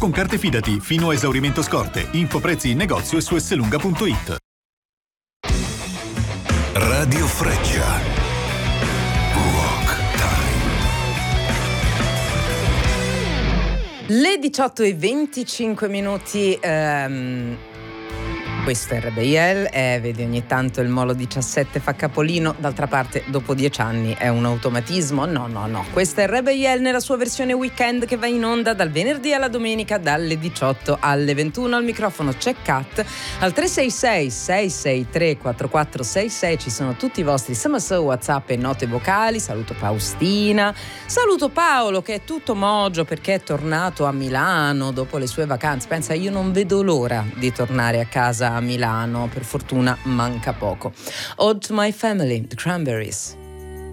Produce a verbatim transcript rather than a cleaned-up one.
con carte Fidati, fino a esaurimento scorte. Info prezzi in negozio e su esselunga punto it. Radio Freccia. Rock Time. Le diciotto e venticinque minuti. ehm... Questo è R B I L, eh, vedi ogni tanto il Molo diciassette fa capolino, d'altra parte dopo dieci anni è un automatismo? No, no, no, questa è R B I L nella sua versione weekend che va in onda dal venerdì alla domenica dalle diciotto alle ventuno. Al microfono c'è Kat, al tre sei sei sei sei tre quattro quattro sei sei ci sono tutti i vostri S M S, WhatsApp e note vocali. Saluto Faustina, saluto Paolo che è tutto mogio perché è tornato a Milano dopo le sue vacanze. Pensa, io non vedo l'ora di tornare a casa a Milano, per fortuna manca poco. Ode to My Family, The Cranberries.